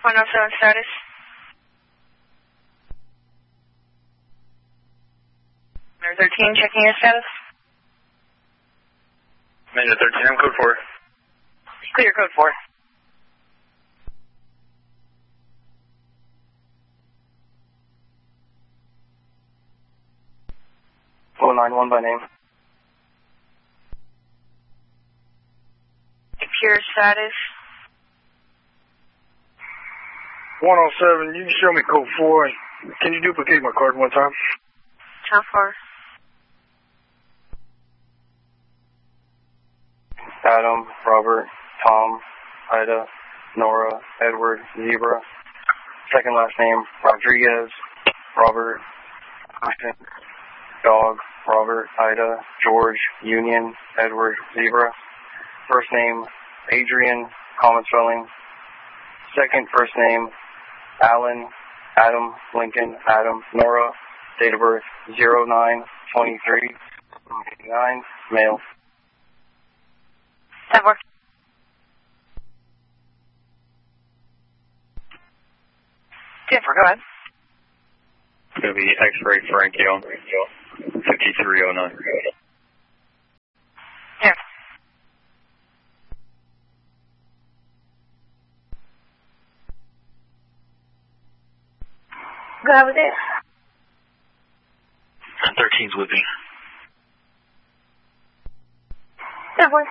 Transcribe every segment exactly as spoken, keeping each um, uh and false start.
one oh seven status. Major thirteen, checking your status. Major thirteen, I'm code four. Clear code four. oh nine one by name. Secure status. one oh seven, you can show me code four. Can you duplicate my card one time? How far? Adam, Robert, Tom, Ida, Nora, Edward, Zebra. Second last name, Rodriguez, Robert, Dog, Robert, Ida, George, Union, Edward, Zebra. First name, Adrian, common spelling. Second first name, Alan, Adam, Lincoln, Adam, Nora. Date of birth, zero nine twenty-three eighty-nine, male. That works. Jennifer, go ahead. It's going to be X-ray Frankie on fifty-three oh nine. Yeah. Go ahead with it. thirteen's with me. That works.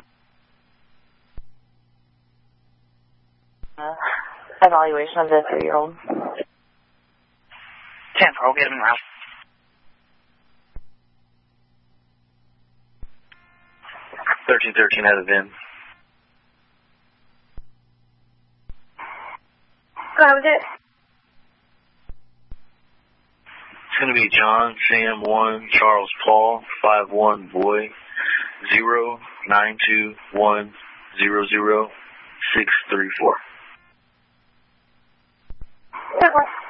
Uh, evaluation of the three-year-old. Jennifer, we'll get him around. thirteen thirteen has a V I N. Go ahead with it. It's going to be John, Sam one, Charles Paul, five one boy, zero nine two one zero zero six three four. That works.